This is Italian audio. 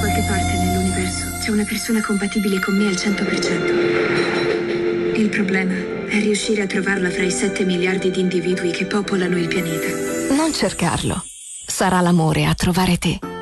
qualche parte nell'universo c'è una persona compatibile con me al 100%. Il problema è riuscire a trovarla fra i 7 miliardi di individui che popolano il pianeta. Non cercarlo. Sarà l'amore a trovare te.